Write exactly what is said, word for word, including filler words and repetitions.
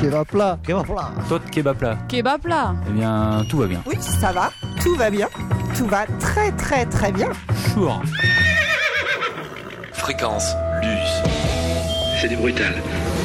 Kebab plat. Kebab plat. Toi, kebab plat. Kebab plat. Eh bien, tout va bien. Oui, ça va, tout va bien. Tout va très très très bien. Sure. Fréquence Luz. C'est du brutal.